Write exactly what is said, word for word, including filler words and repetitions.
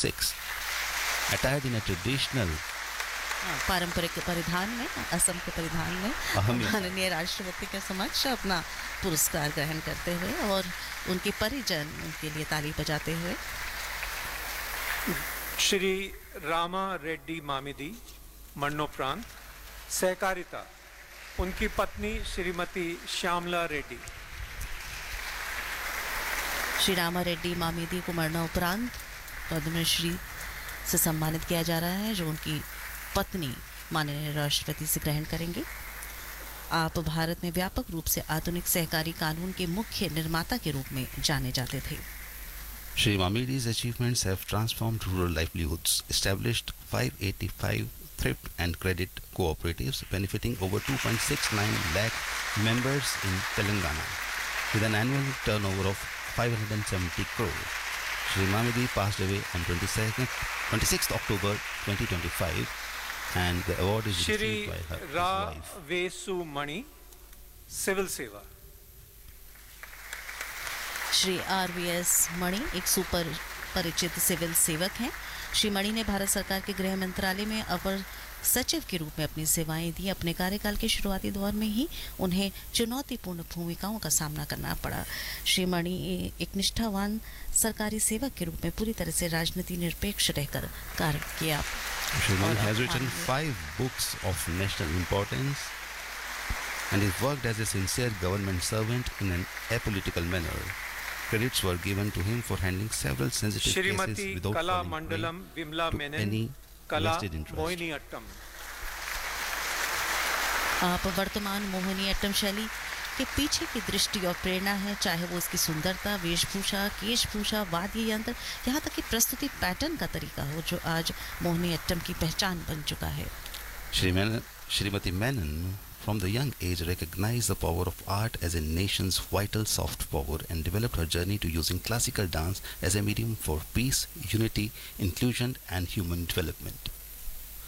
twenty-six. Attired in a traditional पारंपरिक परिधान में, असम के परिधान में माननीय राष्ट्रपति के समक्ष अपना पुरस्कार ग्रहण करते हुए और उनके परिजन उनके लिए ताली बजाते हुए। श्री रामा रेड्डी मामिदी, मरणोपरांत। सहकारिता, उनकी पत्नी श्रीमती श्यामला रेड्डी। श्री रामा रेड्डी मामिदी को मरणोपरांत पद्मश्री से सम्मानित किया जा रहा है, जो उनकी पत्नी माननीय राष्ट्रपति से ग्रहण करेंगे। आप भारत में व्यापक रूप से आधुनिक सहकारी कानून के मुख्य निर्माता के रूप में जाने जाते थे। Shri Mamidi's achievements have transformed rural livelihoods, established five hundred eighty-five thrift and credit cooperatives benefiting over two point six nine lakh members in Telangana, with an annual turnover of five hundred seventy crore. Shri Mamidi passed away on twenty-second, twenty-sixth October twenty twenty-five, and the award is received by her Ra wife. Vesu Mani, civil सेवा। Shri are V S मणि एक super परिचित civil सेवक हैं। श्री मणि ने भारत सरकार के गृह मंत्रालय में अपर सचिव के रूप में अपनी सेवाएं दी। अपने कार्यकाल के शुरुआती दौर में ही उन्हें चुनौतीपूर्ण भूमिकाओं का सामना करना पड़ा। श्री मणि एक निष्ठावान सरकारी सेवक के रूप में पूरी तरह से राजनीति निरपेक्ष रहकर कार्य किया। Shri Mani has written five books of national importance and he worked as a sincere government servant in an apolitical manner. Credits were given to him for handling several sensitive cases Shrimati without कला falling Mandalam prey Vimla to Menon, any कला vested interest. Mohini Attam. आप वर्तमान मोहिनी अट्टम शैली के पीछे की दृष्टि और प्रेरणा है, चाहे वो इसकी सुंदरता, वेशभूषा, केशभूषा, वाद्य यंत्र, यहाँ तक कि प्रस्तुति पैटर्न का तरीका हो, जो आज मोहिनी अट्टम की पहचान बन चुका है। Shri Menon, Shrimati Menon, from the young age, recognized the power of art as a nation's vital soft power and developed her journey to using classical dance as a medium for peace, unity, inclusion, and human development.